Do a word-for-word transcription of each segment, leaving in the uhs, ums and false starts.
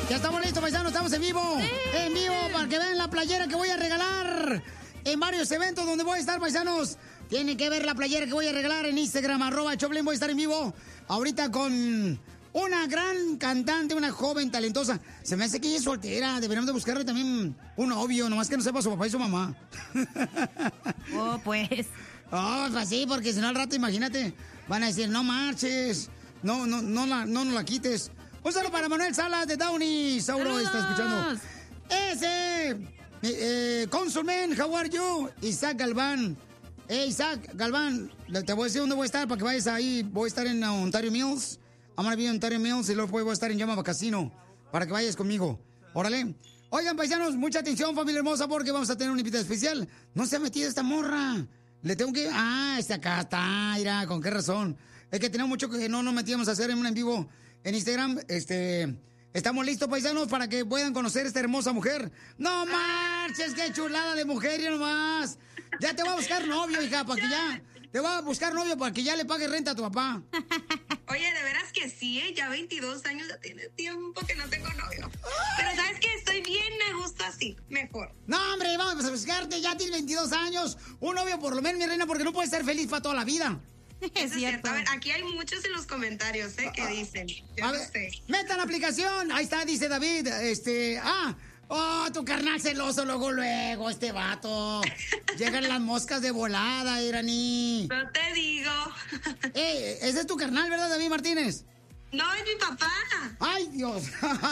Ya estamos listos, paisanos, estamos en vivo. Sí. En vivo, para que vean la playera que voy a regalar en varios eventos donde voy a estar, paisanos. Tienen que ver la playera que voy a regalar en Instagram, arroba Choplin. Voy a estar en vivo ahorita con una gran cantante, una joven talentosa. Se me hace que ella es soltera. Deberíamos de buscarle también un novio, nomás que no sepa su papá y su mamá. Oh, pues. Oh, pues sí, porque si no al rato, imagínate, van a decir, no marches, no, no, no, la, no nos la quites. Un saludo para Manuel Salas de Downey. Sauro está escuchando. Ese, eh, eh, Consulman, how are you? Isaac Galván. Eh, Isaac Galván, te voy a decir dónde voy a estar para que vayas ahí. Voy a estar en Ontario Mills. I'm gonna be en Ontario Mills y luego voy a estar en Yamava Casino para que vayas conmigo. Órale. Oigan, paisanos, mucha atención, familia hermosa, porque vamos a tener un invitado especial. No se ha metido esta morra. Le tengo que... Ah, este acá está, mira, ¿con qué razón? Es que tenemos mucho que no nos metíamos a hacer en un en vivo en Instagram. Este... Estamos listos, paisanos, para que puedan conocer a esta hermosa mujer. ¡No marches! ¡Qué chulada de mujer, ya nomás! Ya te voy a buscar novio, hija, para que ya... Te voy a buscar novio para que ya le pague renta a tu papá. Oye, de veras que sí, ¿eh? Ya veintidós años, ya tiene tiempo que no tengo novio. Pero ¿sabes qué? Estoy bien a gusto así, mejor. No, hombre, vamos a buscarte, ya tienes veintidós años. Un novio por lo menos, mi reina, porque no puedes ser feliz para toda la vida. Es cierto. A ver, aquí hay muchos en los comentarios, ¿eh? Que dicen. Yo A no ver, sé. metan la aplicación. Ahí está, dice David. Este, ah, oh, tu carnal celoso, luego, luego, este vato. Llegan las moscas de volada, Irani. No te digo. Eh, ese es tu carnal, ¿verdad, David Martínez? No, es mi papá. ¡Ay, Dios!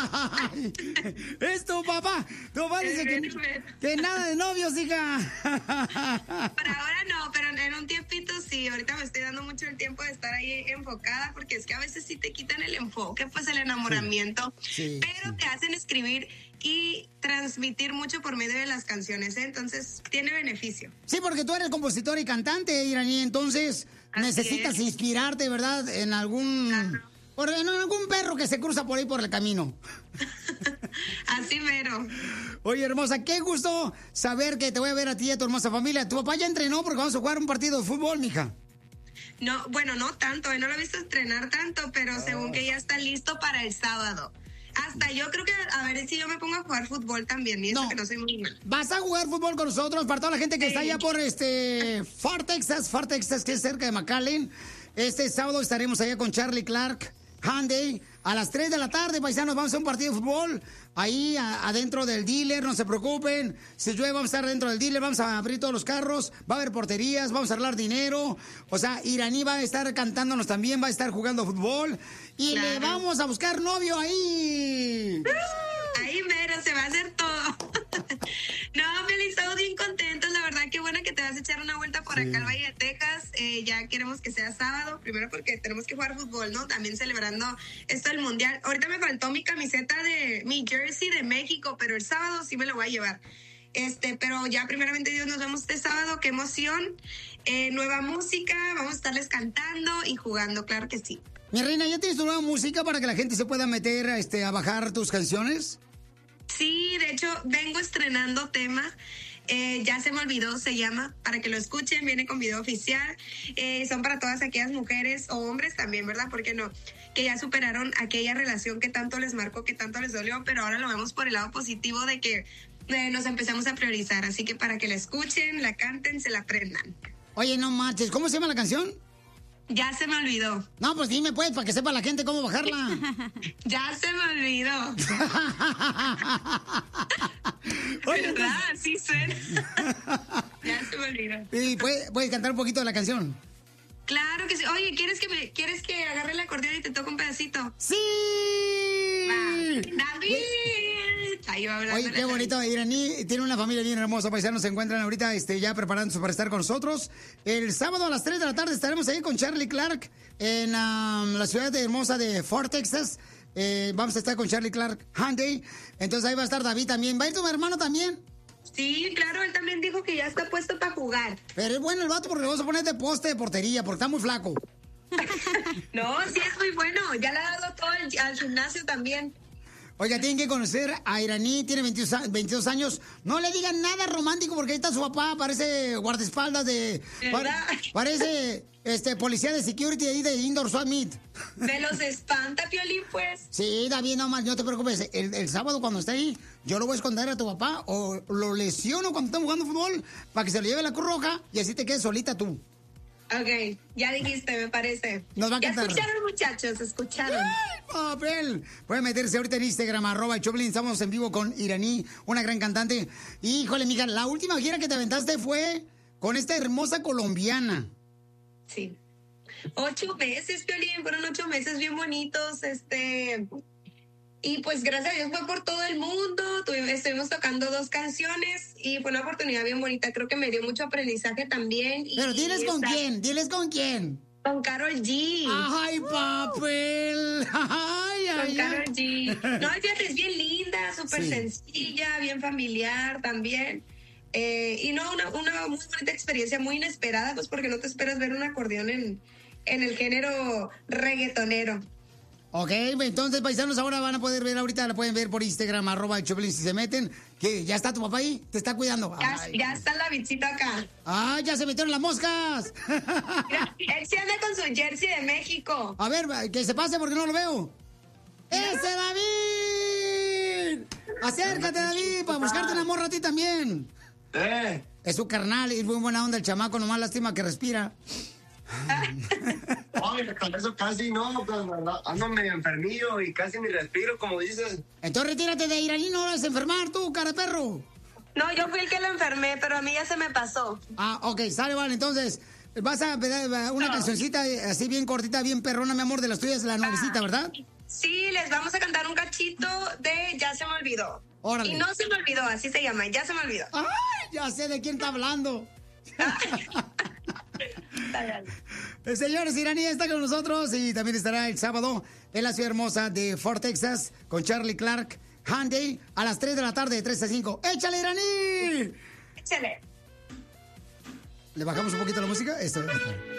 ¡Es tu papá! Tu papá dice que, que nada de novios, hija. Por ahora no, pero en un tiempito sí. Ahorita me estoy dando mucho el tiempo de estar ahí enfocada, porque es que a veces sí te quitan el enfoque, pues el enamoramiento. Sí, pero sí. te hacen escribir y transmitir mucho por medio de las canciones, ¿eh? Entonces tiene beneficio. Sí, porque tú eres compositor y cantante, Irani, entonces Así necesitas es. inspirarte, ¿verdad? En algún... Ajá. Por, en algún perro que se cruza por ahí por el camino. Así mero. Oye, hermosa, qué gusto saber que te voy a ver a ti y a tu hermosa familia. Tu papá ya entrenó porque vamos a jugar un partido de fútbol, mija. No, bueno, no tanto, eh, no lo he visto entrenar tanto, pero Oh. según que ya está listo para el sábado. Hasta yo creo que, a ver si yo me pongo a jugar fútbol también, y eso No. que no soy muy mal. Vas a jugar fútbol con nosotros para toda la gente que Sí. está allá por este Far Texas, Far Texas, que es cerca de McAllen. Este sábado estaremos allá con Charlie Clark, Hyundai, a las tres de la tarde, paisanos, vamos a hacer un partido de fútbol ahí a- adentro del dealer, no se preocupen. Si llueve, vamos a estar dentro del dealer, vamos a abrir todos los carros, va a haber porterías, vamos a arreglar dinero. O sea, Iraní va a estar cantándonos también, va a estar jugando fútbol y Claro. le vamos a buscar novio ahí. Ahí mero, se va a hacer todo. No, Feliz, estamos bien contentos, la verdad, qué bueno que te vas a echar una vuelta por Sí. acá al Valle de Texas. Eh, ya queremos que sea sábado, primero porque tenemos que jugar fútbol, ¿no? También celebrando esto del Mundial. Ahorita me faltó mi camiseta de mi jersey de México, pero el sábado sí me lo voy a llevar. Este, pero ya primeramente Dios, nos vemos este sábado, qué emoción. Eh, nueva música, vamos a estarles cantando y jugando, claro que sí. Mi reina, ¿ya tienes tu nueva música para que la gente se pueda meter este, a bajar tus canciones? Sí, de hecho, vengo estrenando tema. Eh, ya se me olvidó, se llama, para que lo escuchen, viene con video oficial. Eh, son para todas aquellas mujeres o hombres también, ¿verdad? ¿Por qué no? Que ya superaron aquella relación que tanto les marcó, que tanto les dolió, pero ahora lo vemos por el lado positivo de que eh, nos empezamos a priorizar. Así que para que la escuchen, la canten, se la aprendan. Oye, no marches, ¿cómo se llama la canción? Ya se me olvidó. No, pues dime pues, para que sepa la gente cómo bajarla. Ya se me olvidó. Oye, ¿Verdad? Sí suena. Ya se me olvidó. ¿y puedes, puedes cantar un poquito de la canción? Claro que sí. Oye, ¿quieres que me quieres que agarre el acordeón y te toque un pedacito? ¡Sí! Va. David. Ahí va hablando. Oye, qué bonito. Iraní tiene una familia bien hermosa, paisanos. Se encuentran ahorita este, ya preparándose para estar con nosotros. El sábado a las tres de la tarde estaremos ahí con Charlie Clark en um, la ciudad de hermosa de Fort Texas. Eh, vamos a estar con Charlie Clark Hyundai. Entonces ahí va a estar David también. ¿Va a ir tu hermano también? Sí, claro, él también dijo que ya está puesto para jugar. Pero es bueno el vato porque le vamos a poner de poste de portería porque está muy flaco. No, sí es muy bueno. Ya le ha dado todo al, al gimnasio también. Oiga, tienen que conocer a Iraní, tiene veintidós años. No le digan nada romántico porque ahí está su papá, parece guardaespaldas de... Pare, parece este policía de security ahí de Indoor Swat Meet. Me los espanta, Piolín, pues. Sí, David, no más, no te preocupes. El, el sábado cuando esté ahí, yo lo voy a esconder a tu papá o lo lesiono cuando están jugando fútbol para que se lo lleve la Cruz Roja y así te quedes solita tú. Ok, ya dijiste, me parece. Nos va a ya cantar. escucharon, muchachos, escucharon. ¡Ay, papel! Pueden meterse ahorita en Instagram, arroba el Choplin. Estamos en vivo con Iraní, una gran cantante. Híjole, mija, la última gira que te aventaste fue con esta hermosa colombiana. Sí. Ocho meses, Piolín, fueron ocho meses bien bonitos, este... Y pues gracias a Dios fue por todo el mundo, Tuvimos, estuvimos tocando dos canciones y fue una oportunidad bien bonita, creo que me dio mucho aprendizaje también. Y, ¿Pero diles con esta... quién? ¿Diles con quién? Con Karol G. ¡Ay, papel! ¡Ay, ay, Con Karol G. No, fíjate, es bien linda, súper Sí. sencilla, bien familiar también. Eh, y no, una, una muy bonita experiencia, muy inesperada, pues porque no te esperas ver un acordeón en, en el género reggaetonero. Ok, entonces, paisanos, ahora van a poder ver, ahorita la pueden ver por Instagram, arroba el Choplin, si se meten, que ya está tu papá ahí, te está cuidando. Ya, Ay. ya está la bichita acá. ¡Ay, ya se metieron las moscas! Mira, él se anda con su jersey de México. A ver, que se pase porque no lo veo. ¡Ese David! Acércate, David, para buscarte una morra a ti también. Eh. Es su carnal, y es muy buena onda el chamaco, nomás lástima que respira. Ay, con eso casi no, pues ando medio enfermillo y casi ni respiro, como dices. Entonces retírate de Iraní, no vas a enfermar tú, cara de perro. No, yo fui el que lo enfermé, pero a mí ya se me pasó. Ah, ok, sale, vale, entonces, vas a pedir una cancioncita así bien cortita, bien perrona, mi amor, de las tuyas, la novecita, ¿verdad? Sí, les vamos a cantar un cachito de Ya se me olvidó. Órale. Y no se me olvidó, así se llama, Ya se me olvidó. ¡Ay, ya sé de quién está hablando! El señor Iraní está con nosotros y también estará el sábado en la ciudad hermosa de Fort Texas con Charlie Clark Hyundai a las tres de la tarde, de tres a cinco. ¡Échale, Iraní! Échale. ¿Le bajamos un poquito la música? Esto.